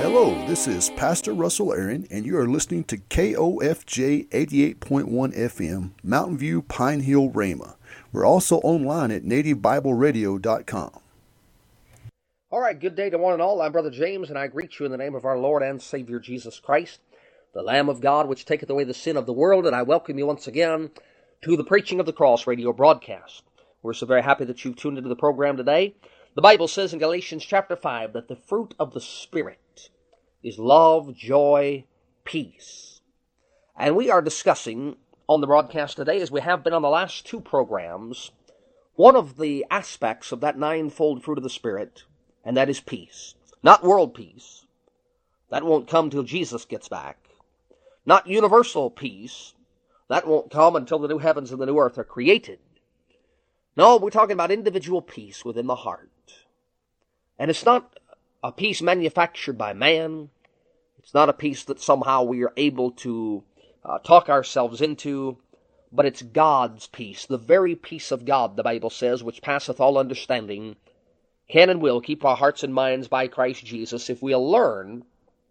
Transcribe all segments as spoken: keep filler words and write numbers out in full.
Hello, this is Pastor Russell Aaron, and you are listening to K O F J eighty-eight point one F M, Mountain View, Pine Hill, Rhema. We're also online at native bible radio dot com. All right, good day to one and all. I'm Brother James, and I greet you in the name of our Lord and Savior Jesus Christ, the Lamb of God, which taketh away the sin of the world, and I welcome you once again to the Preaching of the Cross radio broadcast. We're so very happy that you've tuned into the program today. The Bible says in Galatians chapter five that the fruit of the Spirit is love, joy, peace. And we are discussing on the broadcast today, as we have been on the last two programs, one of the aspects of that ninefold fruit of the Spirit, and that is peace. Not world peace. That won't come till Jesus gets back. Not universal peace. That won't come until the new heavens and the new earth are created. No, we're talking about individual peace within the heart. And it's not a peace manufactured by man. It's not a peace that somehow we are able to uh, talk ourselves into, but it's God's peace, the very peace of God, the Bible says, which passeth all understanding, can and will keep our hearts and minds by Christ Jesus if we'll learn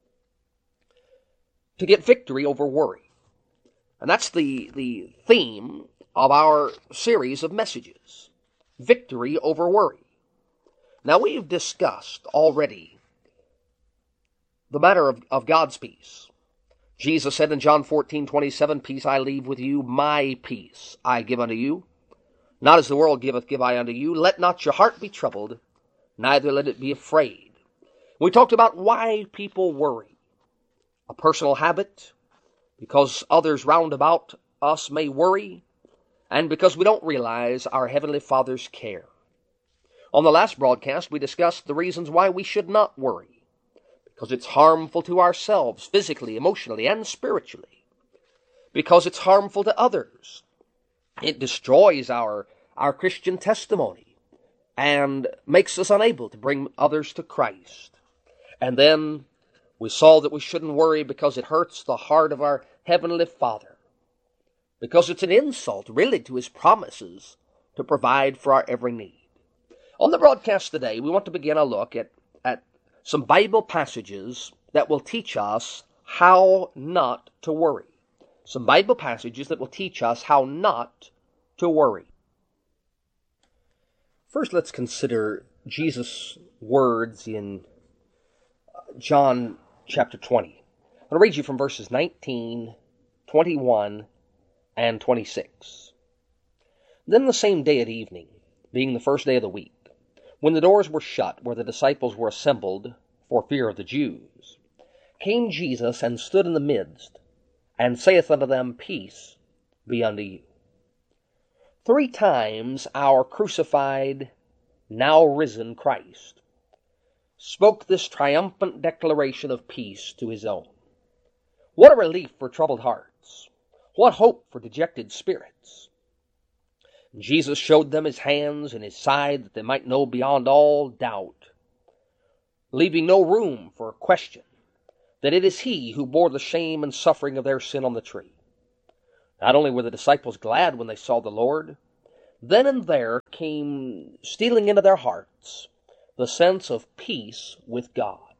to get victory over worry. And that's the, the theme of our series of messages, victory over worry. Now, we've discussed already the matter of, of God's peace. Jesus said in John fourteen twenty-seven, "Peace I leave with you, my peace I give unto you. Not as the world giveth, give I unto you. Let not your heart be troubled, neither let it be afraid." We talked about why people worry. A personal habit, because others round about us may worry, and because we don't realize our Heavenly Father's care. On the last broadcast, we discussed the reasons why we should not worry, because it's harmful to ourselves, physically, emotionally, and spiritually, because it's harmful to others. It destroys our, our Christian testimony and makes us unable to bring others to Christ. And then we saw that we shouldn't worry because it hurts the heart of our Heavenly Father, because it's an insult, really, to His promises to provide for our every need. On the broadcast today, we want to begin a look at, at some Bible passages that will teach us how not to worry. Some Bible passages that will teach us how not to worry. First, let's consider Jesus' words in John chapter twenty. I'm going to read you from verses nineteen, twenty-one, and twenty-six. Then the same day at evening, being the first day of the week, when the doors were shut where the disciples were assembled for fear of the Jews, came Jesus and stood in the midst, and saith unto them, Peace be unto you. Three times our crucified, now risen Christ spoke this triumphant declaration of peace to His own. What a relief for troubled hearts! What hope for dejected spirits! Jesus showed them His hands and His side that they might know beyond all doubt, leaving no room for question, that it is He who bore the shame and suffering of their sin on the tree. Not only were the disciples glad when they saw the Lord, then and there came stealing into their hearts the sense of peace with God.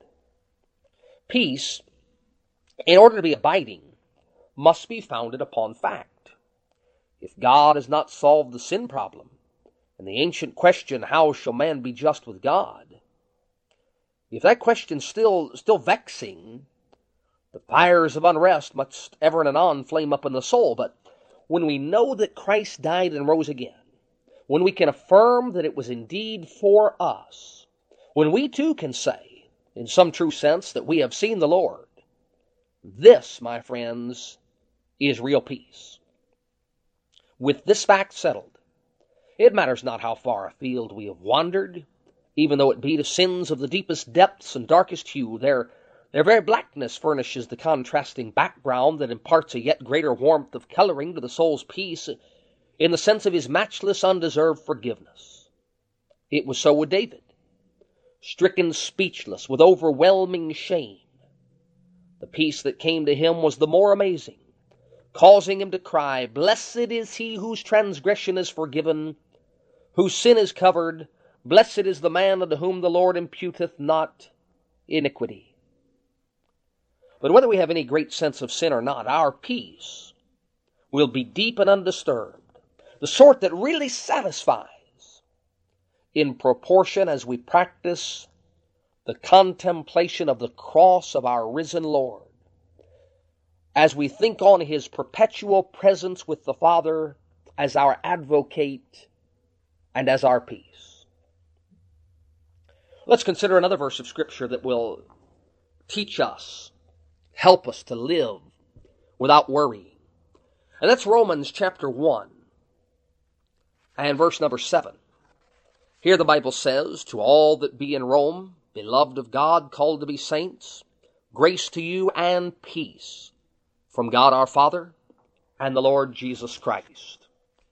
Peace, in order to be abiding, must be founded upon fact. If God has not solved the sin problem, and the ancient question, how shall man be just with God? If that question's still, still vexing, the fires of unrest must ever and anon flame up in the soul. But when we know that Christ died and rose again, when we can affirm that it was indeed for us, when we too can say, in some true sense, that we have seen the Lord, this, my friends, is real peace. With this fact settled, it matters not how far afield we have wandered, even though it be to sins of the deepest depths and darkest hue. Their, their very blackness furnishes the contrasting background that imparts a yet greater warmth of coloring to the soul's peace in the sense of His matchless, undeserved forgiveness. It was so with David, stricken speechless with overwhelming shame. The peace that came to him was the more amazing, causing him to cry, Blessed is he whose transgression is forgiven, whose sin is covered. Blessed is the man unto whom the Lord imputeth not iniquity. But whether we have any great sense of sin or not, our peace will be deep and undisturbed, the sort that really satisfies, in proportion as we practice the contemplation of the cross of our risen Lord, as we think on His perpetual presence with the Father as our advocate and as our peace. Let's consider another verse of Scripture that will teach us, help us to live without worrying. And that's Romans chapter one and verse number seven. Here the Bible says, "To all that be in Rome, beloved of God, called to be saints, grace to you and peace from God our Father and the Lord Jesus Christ."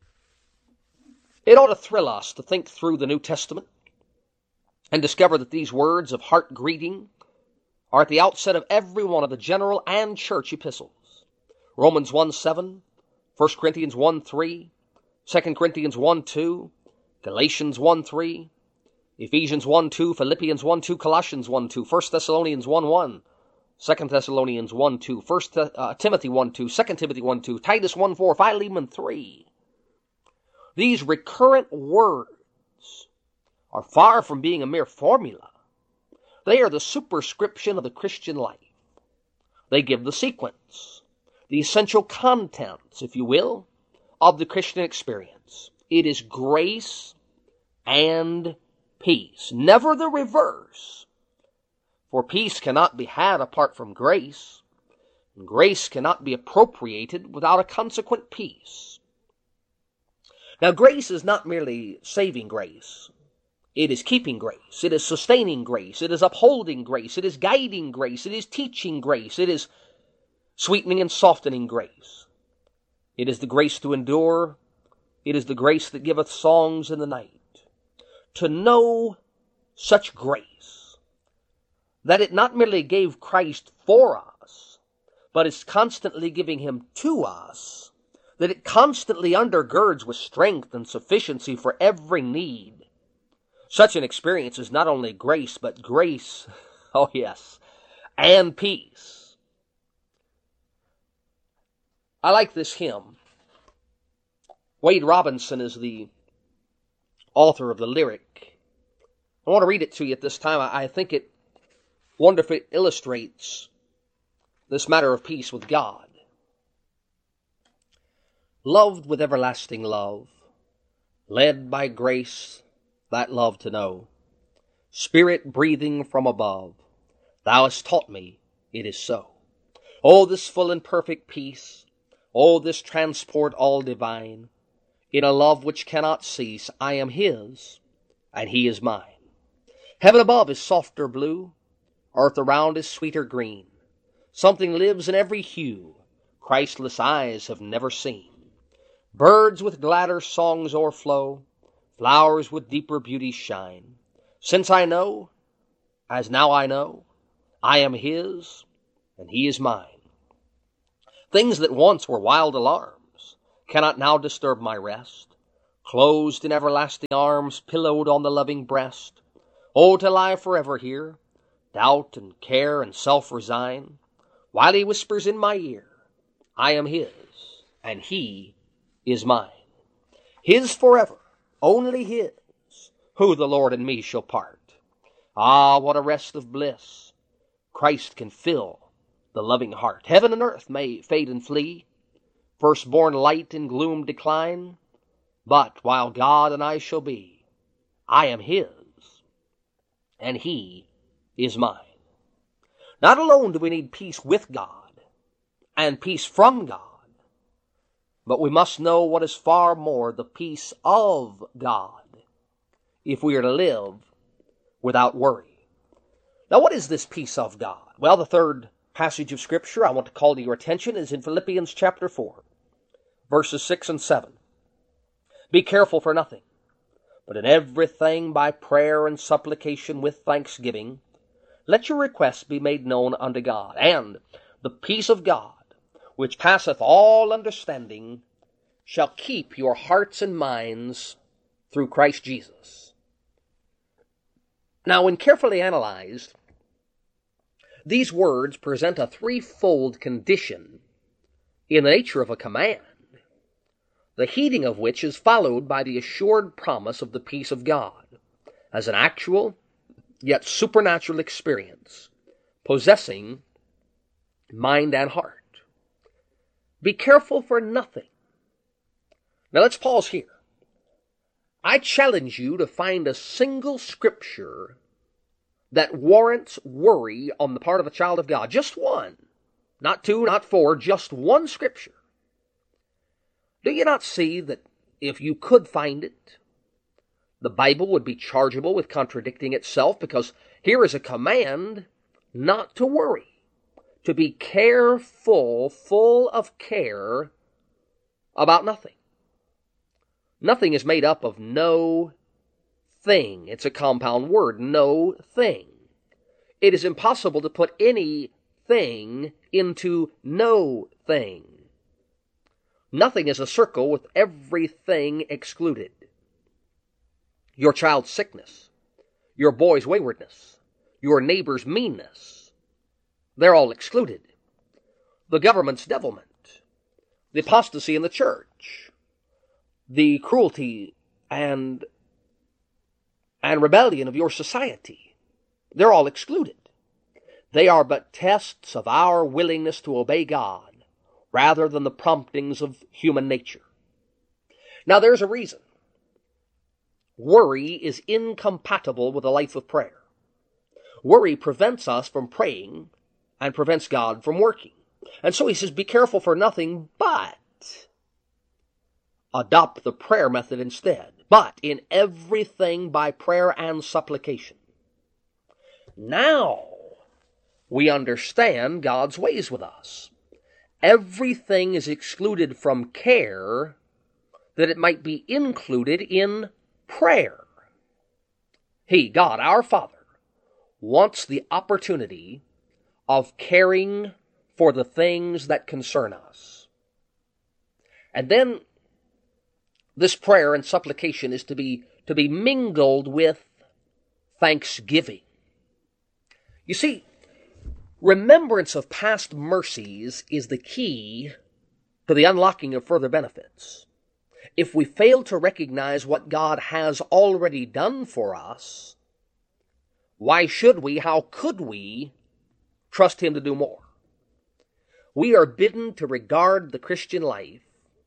It ought to thrill us to think through the New Testament and discover that these words of heart greeting are at the outset of every one of the general and church epistles. Romans one seven, First Corinthians one three, Second Corinthians one two, Galatians one three, Ephesians one two, Philippians one two, Colossians one two, First Thessalonians one one, Second Thessalonians one two, First uh, Timothy one two, Second Timothy one two, Titus one four, Philemon three. These recurrent words are far from being a mere formula. They are the superscription of the Christian life. They give the sequence, the essential contents, if you will, of the Christian experience. It is grace and peace, never the reverse. For peace cannot be had apart from grace, and grace cannot be appropriated without a consequent peace. Now, grace is not merely saving grace. It is keeping grace. It is sustaining grace. It is upholding grace. It is guiding grace. It is teaching grace. It is sweetening and softening grace. It is the grace to endure. It is the grace that giveth songs in the night. To know such grace, that it not merely gave Christ for us, but is constantly giving Him to us, that it constantly undergirds with strength and sufficiency for every need. Such an experience is not only grace, but grace, oh yes, and peace. I like this hymn. Wade Robinson is the author of the lyric. I want to read it to you at this time. I think it wonderfully illustrates this matter of peace with God. Loved with everlasting love, led by grace that love to know, Spirit breathing from above, Thou hast taught me it is so. Oh, this full and perfect peace, oh, this transport all divine, in a love which cannot cease, I am His, and He is mine. Heaven above is softer blue, earth around is sweeter green. Something lives in every hue Christless eyes have never seen. Birds with gladder songs o'erflow, flowers with deeper beauty shine. Since I know, as now I know, I am His, and He is mine. Things that once were wild alarms cannot now disturb my rest. Closed in everlasting arms, pillowed on the loving breast. Oh, to lie forever here, doubt and care and self resign, while He whispers in my ear, I am His, and He is mine. His forever, only His, who the Lord and me shall part. Ah, what a rest of bliss Christ can fill the loving heart. Heaven and earth may fade and flee, firstborn light in gloom decline, but while God and I shall be, I am His, and He is mine. Not alone do we need peace with God and peace from God, but we must know what is far more the peace of God if we are to live without worry. Now, what is this peace of God? Well, the third passage of Scripture I want to call to your attention is in Philippians chapter four, verses six and seven. Be careful for nothing, but in everything by prayer and supplication with thanksgiving, let your requests be made known unto God, and the peace of God, which passeth all understanding, shall keep your hearts and minds through Christ Jesus. Now, when carefully analyzed, These words present a threefold condition in the nature of a command, the heeding of which is followed by the assured promise of the peace of God, as an actual, yet supernatural experience, possessing mind and heart. Be careful for nothing. Now let's pause here. I challenge you to find a single scripture that warrants worry on the part of a child of God. Just one. Not two, not four, just one scripture. Do you not see that if you could find it, the Bible would be chargeable with contradicting itself? Because here is a command not to worry, to be careful, full of care about nothing. Nothing is made up of no thing. It's a compound word, no thing. It is impossible to put any thing into no thing. Nothing is a circle with everything excluded. Your child's sickness, your boy's waywardness, your neighbor's meanness, they're all excluded. The government's devilment, the apostasy in the church, the cruelty and, and rebellion of your society, they're all excluded. They are but tests of our willingness to obey God rather than the promptings of human nature. Now there's a reason. Worry is incompatible with a life of prayer. Worry prevents us from praying and prevents God from working. And so he says, be careful for nothing, but adopt the prayer method instead. But in everything by prayer and supplication. Now we understand God's ways with us. Everything is excluded from care that it might be included in prayer. He, God, our Father, wants the opportunity of caring for the things that concern us. And then this prayer and supplication is to be, to be mingled with thanksgiving. You see, remembrance of past mercies is the key to the unlocking of further benefits. If we fail to recognize what God has already done for us, why should we, how could we trust Him to do more? We are bidden to regard the Christian life,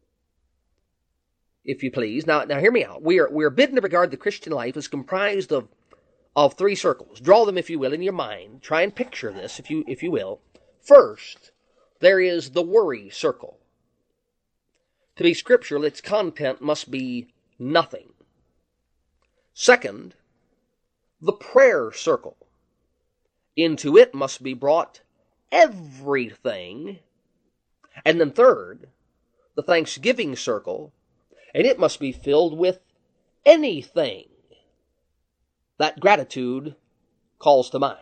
if you please. Now, now hear me out. We are, we are bidden to regard the Christian life as comprised of of three circles. Draw them, if you will, in your mind. Try and picture this, if you if you will. First, there is the worry circle. To be scriptural, its content must be nothing. Second, the prayer circle. Into it must be brought everything. And then third, the thanksgiving circle, and it must be filled with anything that gratitude calls to mind.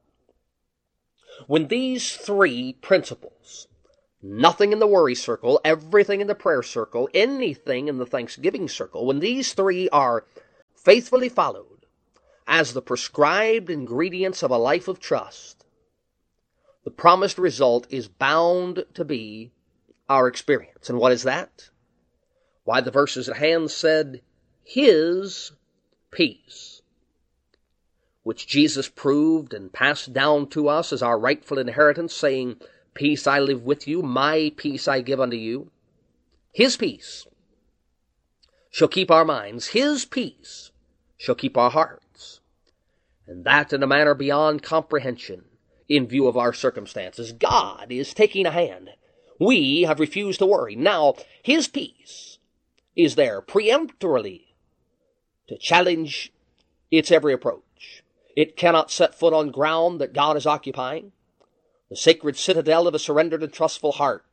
When these three principles, nothing in the worry circle, everything in the prayer circle, anything in the thanksgiving circle, when these three are faithfully followed as the prescribed ingredients of a life of trust, the promised result is bound to be our experience. And what is that? Why, the verses at hand said, His peace, which Jesus proved and passed down to us as our rightful inheritance, saying, Peace I live with you, my peace I give unto you. His peace shall keep our minds. His peace shall keep our hearts. And that in a manner beyond comprehension in view of our circumstances. God is taking a hand. We have refused to worry. Now, His peace is there peremptorily to challenge its every approach. It cannot set foot on ground that God is occupying, the sacred citadel of a surrendered and trustful heart.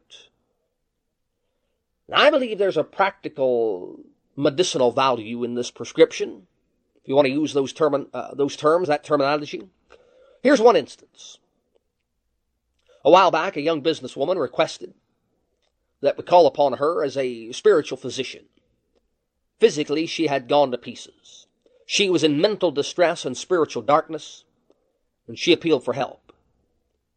And I believe there's a practical medicinal value in this prescription, if you want to use those, term, uh, those terms, that terminology. Here's one instance. A while back, a young businesswoman requested that we call upon her as a spiritual physician. Physically, she had gone to pieces. She was in mental distress and spiritual darkness, and she appealed for help.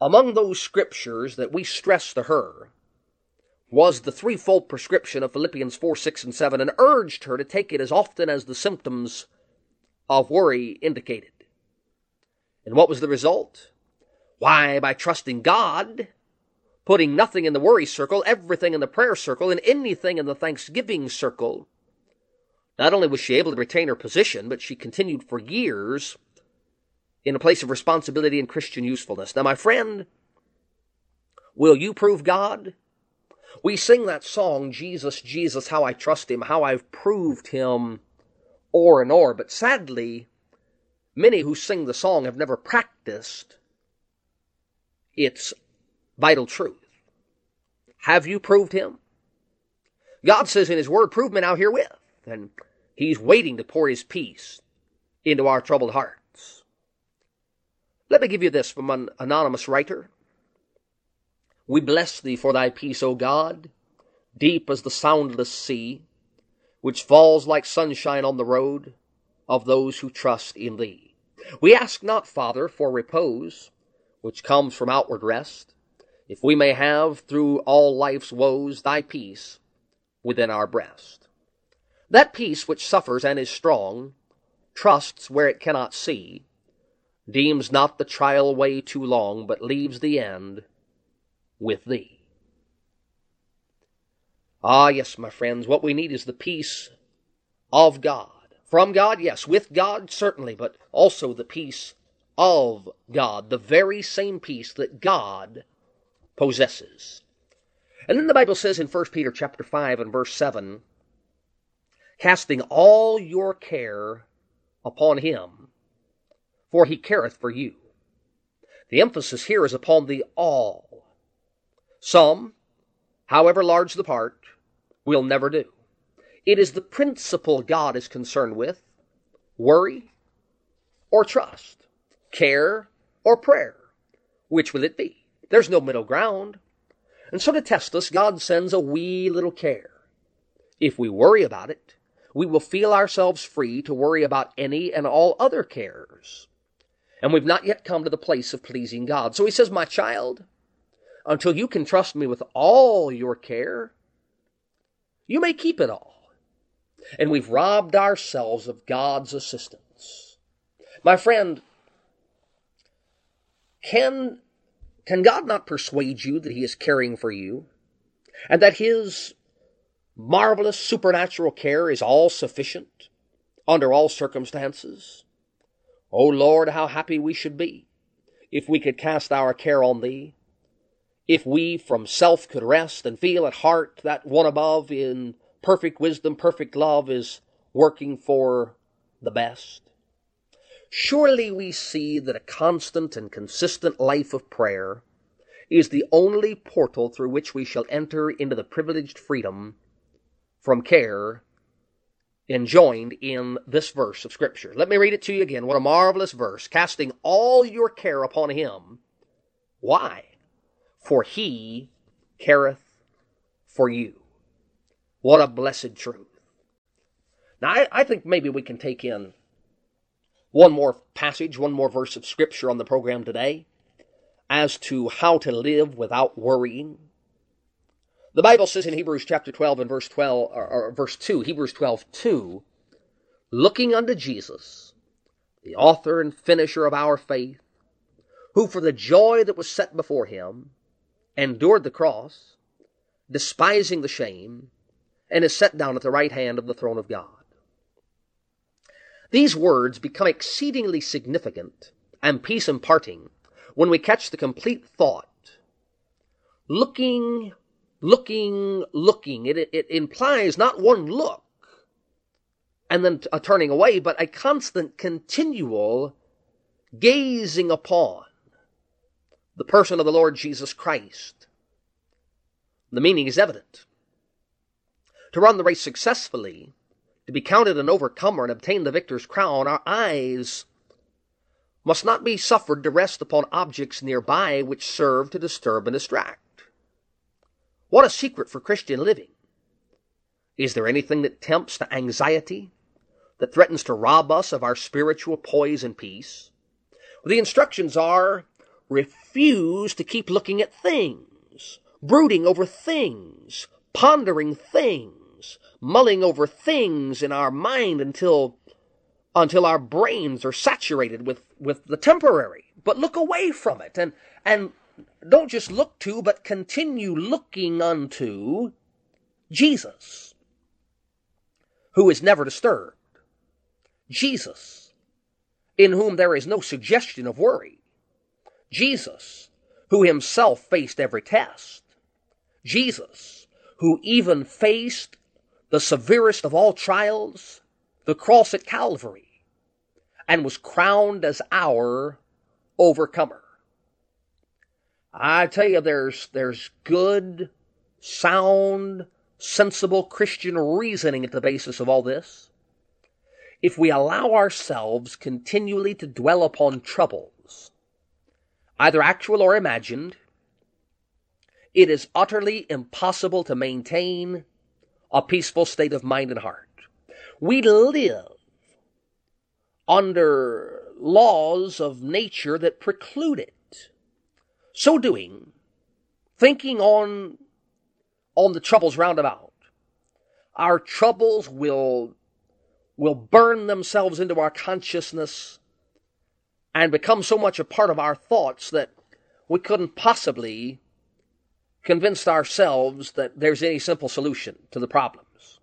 among those scriptures that we stressed to her was the threefold prescription of Philippians four, six, and seven, and urged her to take it as often as the symptoms of worry indicated. And what was the result? Why, by trusting God, putting nothing in the worry circle, everything in the prayer circle, and anything in the thanksgiving circle, not only was she able to retain her position, but she continued for years in a place of responsibility and Christian usefulness. Now, my friend, will you prove God? We sing that song, Jesus, Jesus, how I trust him, how I've proved him o'er and o'er. But sadly, many who sing the song have never practiced its vital truth. Have you proved him? God says in his word, prove me now herewith. And he's waiting to pour his peace into our troubled hearts. Let me give you this from an anonymous writer. We bless thee for thy peace, O God, deep as the soundless sea, which falls like sunshine on the road of those who trust in thee. We ask not, Father, for repose, which comes from outward rest, if we may have, through all life's woes, thy peace within our breast. That peace which suffers and is strong, trusts where it cannot see, deems not the trial way too long, but leaves the end with thee. Ah, yes, my friends, what we need is the peace of God. From God, yes. With God, certainly, but also the peace of God. The very same peace that God possesses. And then the Bible says in First Peter chapter five and verse seven, casting all your care upon him, for he careth for you. The emphasis here is upon the all. Some, however large the part, will never do. It is the principle God is concerned with, worry or trust, care or prayer. Which will it be? There's no middle ground. And so to test us, God sends a wee little care. If we worry about it, we will feel ourselves free to worry about any and all other cares. And we've not yet come to the place of pleasing God. So he says, my child, until you can trust me with all your care, you may keep it all. And we've robbed ourselves of God's assistance. My friend, can, can God not persuade you that he is caring for you, and that his marvelous supernatural care is all sufficient under all circumstances? O Lord, how happy we should be if we could cast our care on thee. If we from self could rest and feel at heart that one above in perfect wisdom, perfect love is working for the best. Surely we see that a constant and consistent life of prayer is the only portal through which we shall enter into the privileged freedom from care enjoined in this verse of Scripture. Let me read it to you again. What a marvelous verse. Casting all your care upon him. Why? For he careth for you. What a blessed truth. Now, I, I think maybe we can take in one more passage, one more verse of Scripture on the program today as to how to live without worrying. The Bible says in Hebrews chapter twelve and verse twelve, or, or verse two, Hebrews twelve, two, looking unto Jesus, the author and finisher of our faith, who for the joy that was set before him endured the cross, despising the shame, and is set down at the right hand of the throne of God. These words become exceedingly significant and peace-imparting when we catch the complete thought. Looking, looking, looking. It, it implies not one look and then a turning away, but a constant, continual gazing upon the person of the Lord Jesus Christ. The meaning is evident. To run the race successfully, to be counted an overcomer and obtain the victor's crown, our eyes must not be suffered to rest upon objects nearby which serve to disturb and distract. What a secret for Christian living! Is there anything that tempts to anxiety, that threatens to rob us of our spiritual poise and peace? The instructions are, refuse to keep looking at things, brooding over things, pondering things, mulling over things in our mind until until our brains are saturated with, with the temporary. But look away from it, and and don't just look to, but continue looking unto Jesus, who is never disturbed. Jesus, in whom there is no suggestion of worry. Jesus, who himself faced every test. Jesus, who even faced the severest of all trials, the cross at Calvary, and was crowned as our overcomer. I tell you, there's, there's good, sound, sensible Christian reasoning at the basis of all this. If we allow ourselves continually to dwell upon troubles, either actual or imagined, it is utterly impossible to maintain a peaceful state of mind and heart. We live under laws of nature that preclude it. So doing, thinking on, on the troubles round about, our troubles will, will burn themselves into our consciousness and become so much a part of our thoughts that we couldn't possibly convince ourselves that there's any simple solution to the problems.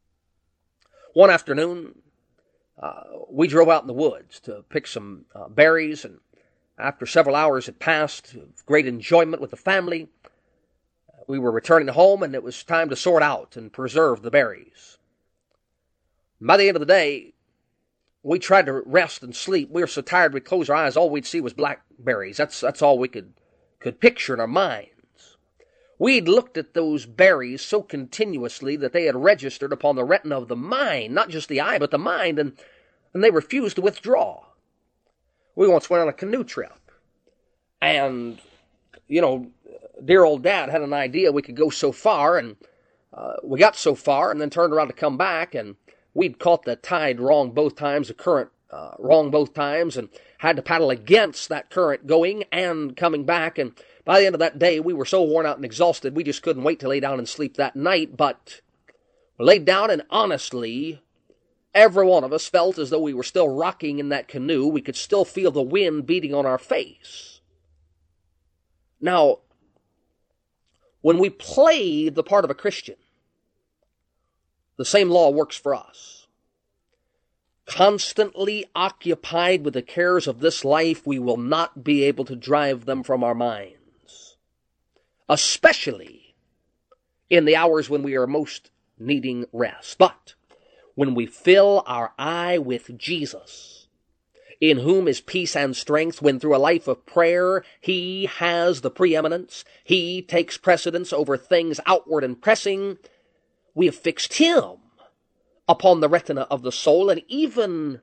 One afternoon, uh, we drove out in the woods to pick some uh, berries, and after several hours had passed, of great enjoyment with the family, we were returning home, and it was time to sort out and preserve the berries. By the end of the day, we tried to rest and sleep. We were so tired we'd close our eyes. All we'd see was blackberries. That's that's all we could could picture in our minds. We'd looked at those berries so continuously that they had registered upon the retina of the mind, not just the eye, but the mind, and, and they refused to withdraw. We once went on a canoe trip, and, you know, dear old Dad had an idea we could go so far, and uh, we got so far, and then turned around to come back, and we'd caught the tide wrong both times, the current uh, wrong both times, and had to paddle against that current going and coming back, and by the end of that day, we were so worn out and exhausted, we just couldn't wait to lay down and sleep that night, but we laid down, and honestly, every one of us felt as though we were still rocking in that canoe. We could still feel the wind beating on our face. Now, when we play the part of a Christian, the same law works for us. Constantly occupied with the cares of this life, we will not be able to drive them from our minds, especially in the hours when we are most needing rest. But when we fill our eye with Jesus, in whom is peace and strength, when through a life of prayer he has the preeminence, he takes precedence over things outward and pressing, we have fixed him upon the retina of the soul, and even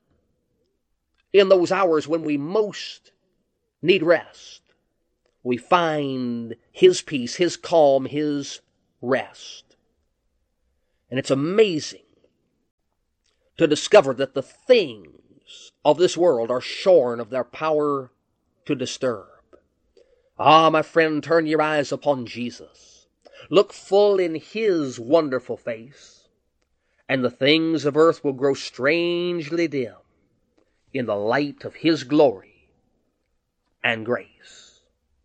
in those hours when we most need rest, we find his peace, his calm, his rest. And it's amazing to discover that the things of this world are shorn of their power to disturb. Ah, my friend, turn your eyes upon Jesus. Look full in his wonderful face, and the things of earth will grow strangely dim in the light of his glory and grace.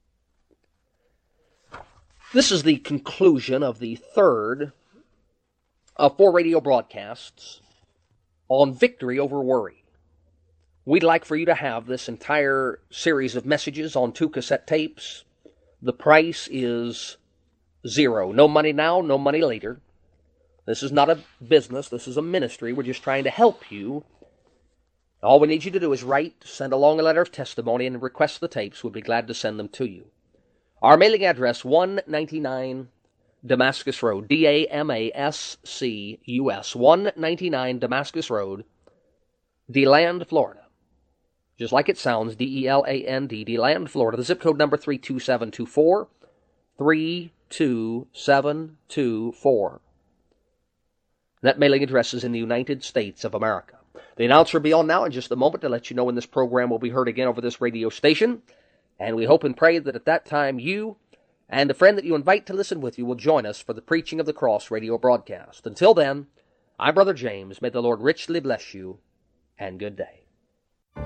This is the conclusion of the third of four radio broadcasts on victory over worry. We'd like for you to have this entire series of messages on two cassette tapes. The price is zero. No money now, no money later. This is not a business. This is a ministry. We're just trying to help you. All we need you to do is write, send along a letter of testimony, and request the tapes. We'll be glad to send them to you. Our mailing address, one ninety-nine Damascus Road, D A M A S C U S, one ninety-nine Damascus Road, DeLand, Florida. Just like it sounds, D E L A N D, DeLand, Florida. The zip code number three two seven two four, three two seven two four. That mailing address is in the United States of America. The announcer will be on now in just a moment to let you know when this program will be heard again over this radio station. And we hope and pray that at that time you and a friend that you invite to listen with you will join us for the Preaching of the Cross radio broadcast. Until then, I'm Brother James. May the Lord richly bless you, and good day.